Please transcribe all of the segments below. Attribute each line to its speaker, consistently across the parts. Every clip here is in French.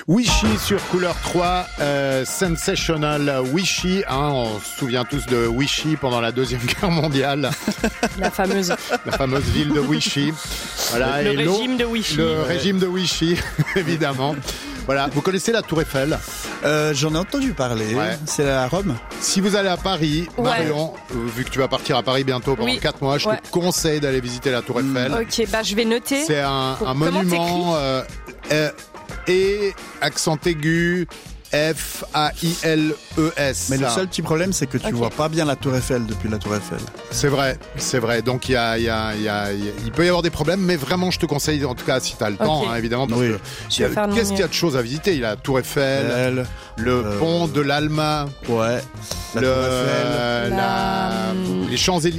Speaker 1: Wishy sur Couleur 3, Sensational Wishy, on se souvient tous de Wishy pendant la Deuxième Guerre mondiale.
Speaker 2: La fameuse
Speaker 1: ville de Wishy. Voilà,
Speaker 2: le régime de Wishy.
Speaker 1: Le régime de Wishy, évidemment. Voilà, vous connaissez la Tour Eiffel ?
Speaker 3: J'en ai entendu parler, c'est à Rome.
Speaker 1: Si vous allez à Paris, Marion, vu que tu vas partir à Paris bientôt pendant 4 mois, je te conseille d'aller visiter la Tour Eiffel.
Speaker 2: Ok, je vais noter.
Speaker 1: C'est un monument et accent aigu F-A-I-L-E-S.
Speaker 3: Mais le seul petit problème, c'est que tu vois pas bien la Tour Eiffel depuis la Tour Eiffel.
Speaker 1: C'est vrai. Donc il peut y avoir des problèmes, mais vraiment, je te conseille, en tout cas, si tu as le temps, évidemment, parce que qu'est-ce qu'il y a de choses à visiter ? Il y a la Tour Eiffel, le pont de l'Alma,
Speaker 3: la Tour Eiffel,
Speaker 1: les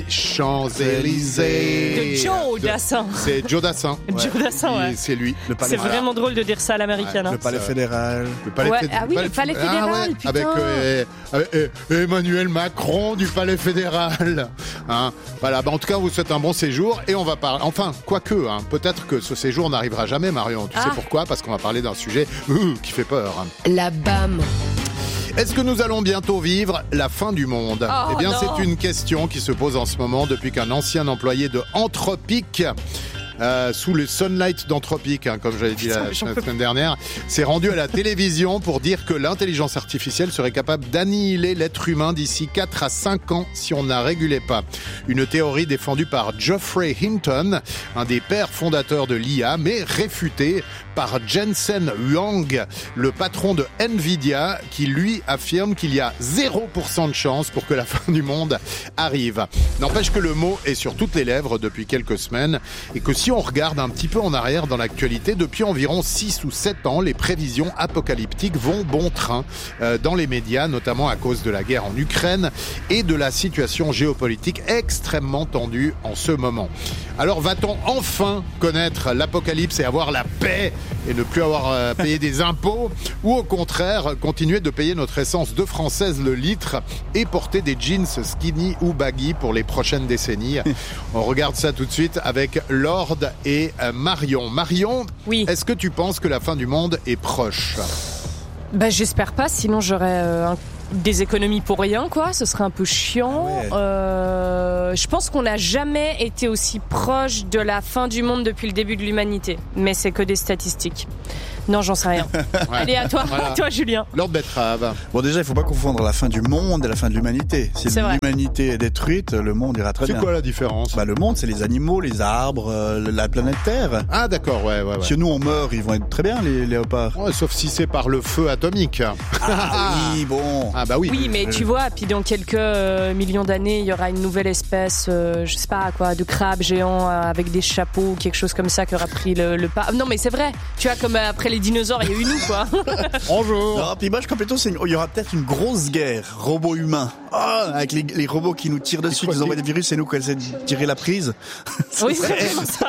Speaker 1: Champs-Élysées.
Speaker 2: De Joe Dassin.
Speaker 1: C'est Joe Dassin.
Speaker 2: Joe Dassin,
Speaker 1: c'est lui.
Speaker 2: C'est vraiment drôle de dire ça à l'américaine.
Speaker 3: Le Palais fédéral.
Speaker 2: Le Palais fédéral, putain.
Speaker 1: Avec Emmanuel Macron du Palais fédéral. Voilà, en tout cas, on vous souhaite un bon séjour et on va parler. Enfin, quoique, peut-être que ce séjour n'arrivera jamais, Marion. Tu sais pourquoi ? Parce qu'on va parler d'un sujet qui fait peur.
Speaker 2: La BAM.
Speaker 1: Est-ce que nous allons bientôt vivre la fin du monde ? Eh bien, c'est une question qui se pose en ce moment depuis qu'un ancien employé de Anthropic, sous le sunlight d'Anthropic, comme j'avais dit la semaine dernière, s'est rendu à la télévision pour dire que l'intelligence artificielle serait capable d'annihiler l'être humain d'ici 4 à 5 ans si on ne la régulait pas. Une théorie défendue par Geoffrey Hinton, un des pères fondateurs de l'IA, mais réfutée par Jensen Huang, le patron de Nvidia, qui lui affirme qu'il y a 0% de chance pour que la fin du monde arrive. N'empêche que le mot est sur toutes les lèvres depuis quelques semaines et que si on regarde un petit peu en arrière dans l'actualité, depuis environ 6 ou 7 ans, les prévisions apocalyptiques vont bon train dans les médias, notamment à cause de la guerre en Ukraine et de la situation géopolitique extrêmement tendue en ce moment. Alors va-t-on enfin connaître l'apocalypse et avoir la paix et ne plus avoir payé des impôts, ou au contraire continuer de payer notre essence 2 françaises le litre et porter des jeans skinny ou baggy pour les prochaines décennies? On regarde ça tout de suite avec Lord et Marion. Marion, est-ce que tu penses que la fin du monde est proche ?
Speaker 2: J'espère pas, sinon j'aurais des économies pour rien, quoi. Ce serait un peu chiant. Je pense qu'on n'a jamais été aussi proche de la fin du monde depuis le début de l'humanité. Mais c'est que des statistiques. Non, j'en sais rien. Allez, à toi, à toi, Julien.
Speaker 1: Lord Betrave.
Speaker 3: Bon, déjà, il faut pas confondre la fin du monde et la fin de l'humanité. Si l'humanité est détruite, le monde ira très bien.
Speaker 1: C'est quoi la différence ?
Speaker 3: Le monde, c'est les animaux, les arbres, la planète Terre.
Speaker 1: Ah, d'accord, ouais.
Speaker 3: Si nous, on meurt, ils vont être très bien, les léopards.
Speaker 1: Ouais, sauf si c'est par le feu atomique.
Speaker 3: Oui, bon.
Speaker 2: Oui, mais tu vois, puis dans quelques millions d'années, il y aura une nouvelle espèce, je sais pas quoi, de crabe géant avec des chapeaux, quelque chose comme ça qui aura pris le pas. Non, mais c'est vrai. Tu vois, comme après les dinosaures, il y a eu nous, quoi.
Speaker 3: Bonjour. Non, puis moi, je crois plutôt il y aura peut-être une grosse guerre robots-humains. Avec les robots qui nous tirent dessus, qui nous envoient des virus et nous qui essaient de tirer la prise.
Speaker 2: Oui, c'est vraiment ça.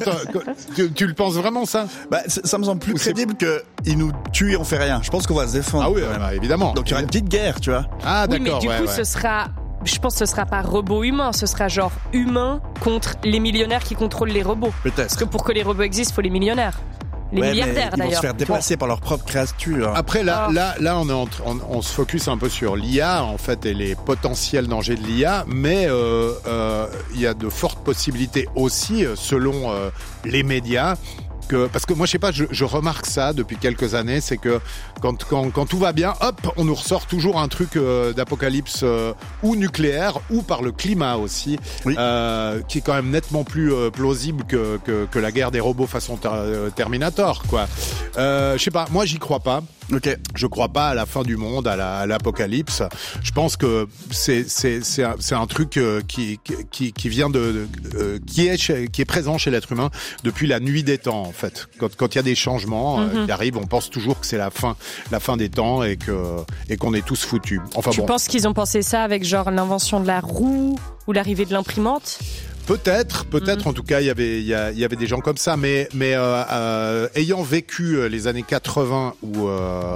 Speaker 1: Tu le penses vraiment, ça ?
Speaker 3: Ça me semble plus crédible qu'ils nous tuent et on fait rien. Je pense qu'on va se défendre.
Speaker 1: Ah oui, évidemment.
Speaker 3: Donc il y aura une petite guerre, tu vois.
Speaker 1: Ah, d'accord.
Speaker 2: Oui, mais du coup, ce sera... Je pense que ce sera pas robot-humain, ce sera genre humain contre les millionnaires qui contrôlent les robots.
Speaker 3: Peut-être.
Speaker 2: Parce que pour que les robots existent, il faut les millionnaires. Les milliardaires, d'ailleurs.
Speaker 3: Ils vont se faire déplacer par leur propre créature.
Speaker 1: Après, là, on se focus un peu sur l'IA, en fait, et les potentiels dangers de l'IA, mais il y a de fortes possibilités aussi, selon les médias, parce que moi, je sais pas, je remarque ça depuis quelques années, c'est que quand tout va bien, hop, on nous ressort toujours un truc d'apocalypse ou nucléaire ou par le climat aussi, qui est quand même nettement plus plausible que la guerre des robots façon Terminator, quoi. Je sais pas, moi j'y crois pas.
Speaker 3: Ok.
Speaker 1: Je crois pas à la fin du monde, à l'apocalypse. Je pense que c'est un truc qui vient qui est présent chez l'être humain depuis la nuit des temps, en fait. Quand il y a des changements qui arrivent, on pense toujours que c'est la fin des temps et qu'on est tous foutus. Enfin,
Speaker 2: tu penses qu'ils ont pensé ça avec genre l'invention de la roue ou l'arrivée de l'imprimante ?
Speaker 1: Peut-être. En tout cas, il y avait des gens comme ça, mais ayant vécu les années 80 où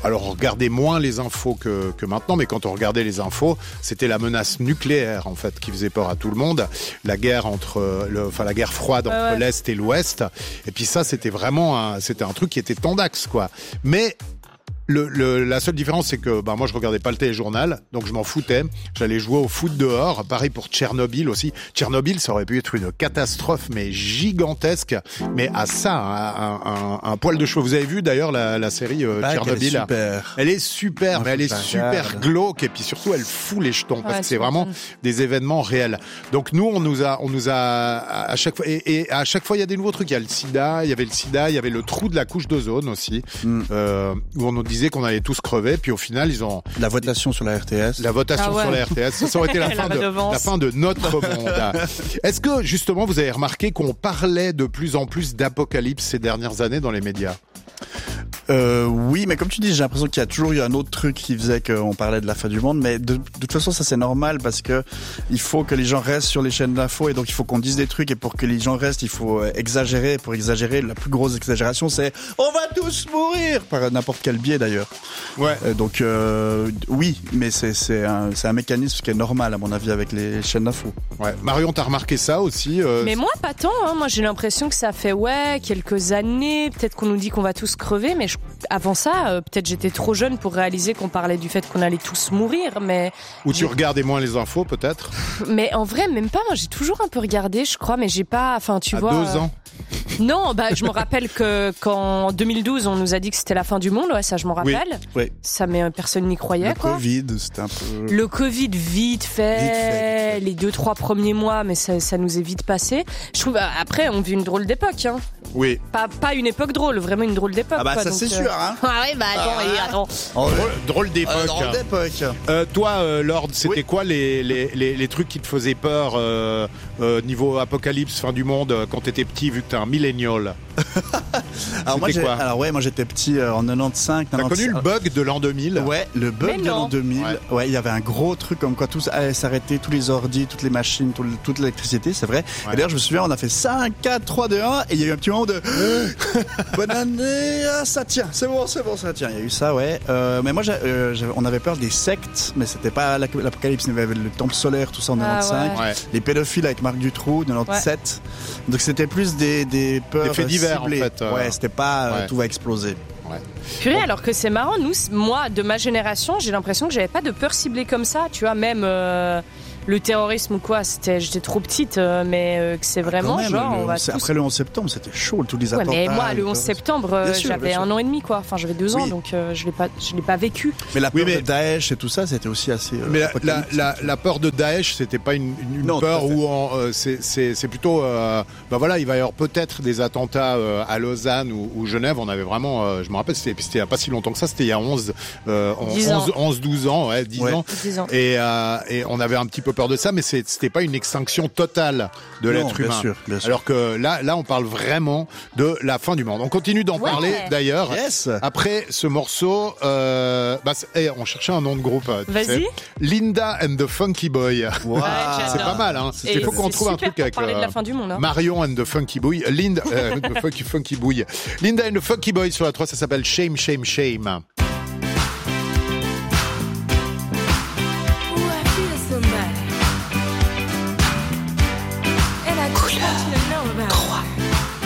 Speaker 1: Alors on regardait moins les infos que maintenant, mais quand on regardait les infos, c'était la menace nucléaire en fait qui faisait peur à tout le monde. La guerre la guerre froide entre l'Est et l'Ouest. Et puis ça, c'était vraiment c'était un truc qui était tendax, quoi. Mais la seule différence, c'est que moi je regardais pas le téléjournal, donc je m'en foutais. J'allais jouer au foot dehors. Pareil pour Tchernobyl aussi. Tchernobyl, ça aurait pu être une catastrophe, mais gigantesque. Mais à ça, un poil de cheveux. Vous avez vu d'ailleurs la série Tchernobyl? Elle est super, mais elle est super glauque, et puis surtout elle fout les jetons parce que c'est vraiment des événements réels. Donc nous, on nous a à chaque fois, et à chaque fois il y a des nouveaux trucs. Il y avait le sida, il y avait le trou de la couche d'ozone aussi, où on nous disait qu'on allait tous crever, puis au final ils ont
Speaker 3: la votation sur la RTS.
Speaker 1: La votation sur la RTS, ça aurait été la fin de notre monde. Est-ce que justement vous avez remarqué qu'on parlait de plus en plus d'apocalypse ces dernières années dans les médias?
Speaker 3: Oui, mais comme tu dis, j'ai l'impression qu'il y a toujours eu un autre truc qui faisait qu'on parlait de la fin du monde, mais de toute façon ça c'est normal parce que il faut que les gens restent sur les chaînes d'infos, et donc il faut qu'on dise des trucs, et pour que les gens restent il faut exagérer. Pour exagérer, la plus grosse exagération c'est on va tous mourir, par n'importe quel biais d'ailleurs.
Speaker 1: Ouais.
Speaker 3: Donc oui, mais c'est un mécanisme qui est normal à mon avis avec les chaînes d'infos.
Speaker 1: Ouais. Marion, t'as remarqué ça aussi?
Speaker 2: Mais moi pas tant, hein. Moi j'ai l'impression que ça fait quelques années, peut-être qu'on nous dit qu'on va tous crever, mais avant ça, peut-être j'étais trop jeune pour réaliser qu'on parlait du fait qu'on allait tous mourir, mais...
Speaker 1: Ou tu regardais moins les infos, peut-être?
Speaker 2: Mais en vrai, même pas. Moi, j'ai toujours un peu regardé, je crois, mais j'ai pas... Enfin, tu vois...
Speaker 1: 2 ans?
Speaker 2: Non, je me rappelle que qu'en 2012, on nous a dit que c'était la fin du monde. Ouais, ça, je m'en rappelle.
Speaker 3: Oui.
Speaker 2: Ça, mais personne n'y croyait, quoi.
Speaker 3: Le Covid, c'était un peu...
Speaker 2: Le Covid, vite fait. Les 2-3 premiers mois, mais ça nous est vite passé. Je trouve, après, on vit une drôle d'époque, hein.
Speaker 1: Oui.
Speaker 2: Pas une époque drôle, vraiment une drôle d'époque.
Speaker 3: Ah bah
Speaker 2: quoi,
Speaker 3: ça
Speaker 2: donc,
Speaker 3: c'est sûr, hein.
Speaker 2: Ah oui, attends.
Speaker 1: Drôle d'époque.
Speaker 3: Drôle d'époque.
Speaker 1: Toi, Lord, c'était quoi les trucs qui te faisaient peur niveau apocalypse, fin du monde, quand t'étais petit, vu que t'es un millénial?
Speaker 3: Alors moi j'étais petit en 95.
Speaker 1: T'as connu le bug de l'an 2000?
Speaker 3: Ouais, le bug de l'an 2000. Ouais, il y avait un gros truc comme quoi tout allait s'arrêter, tous les ordis, toutes les machines, toute l'électricité, c'est vrai. Ouais. Et d'ailleurs, je me souviens, on a fait 5, 4, 3, 2, 1, et il y a eu un petit moment de bonne année, ça tient, c'est bon, ça tient. Il y a eu ça, ouais. Mais moi, on avait peur des sectes, mais c'était pas l'apocalypse. Il y avait le temple solaire, tout ça en 95. Ouais. Les pédophiles avec Marc Dutroux, 97. Ouais. Donc c'était plus des peurs.
Speaker 1: Des faits divers,
Speaker 3: ciblées.
Speaker 1: en fait.
Speaker 3: Ouais, c'était pas tout va exploser.
Speaker 1: Ouais.
Speaker 2: Purée, alors que c'est marrant, moi, de ma génération, j'ai l'impression que j'avais pas de peur ciblée comme ça, tu vois, même le terrorisme ou quoi, j'étais trop petite, mais que c'est vraiment même, genre,
Speaker 3: après le 11 septembre, c'était chaud, tous les attentats.
Speaker 2: Mais moi, le 11 septembre, j'avais 1 an et demi, quoi, enfin j'avais 2 ans, donc je l'ai pas vécu.
Speaker 3: Mais la peur de Daesh et tout ça, c'était aussi assez...
Speaker 1: mais la peur de Daesh, c'était pas une peur où c'est plutôt, il va y avoir peut-être des attentats à Lausanne ou Genève. On avait vraiment, je me rappelle, c'était il y a pas si longtemps que ça, c'était il y a 11-12 ans, ouais, 10 ans. Et on avait un petit peu peur de ça, mais c'était pas une extinction totale de l'être humain. Bien sûr. Alors que là, on parle vraiment de la fin du monde. On continue d'en parler d'ailleurs.
Speaker 3: Yes.
Speaker 1: Après ce morceau, on cherchait un nom de groupe.
Speaker 2: Vas-y.
Speaker 1: Linda and the Funky Boy.
Speaker 3: Wow.
Speaker 1: C'est pas mal, hein. Il faut qu'on trouve un truc avec
Speaker 2: parler de la fin du monde, hein.
Speaker 1: Marion and the Funky Boy. Linda and the Funky Boy. Linda and the Funky Boy sur la 3, ça s'appelle Shame, Shame, Shame.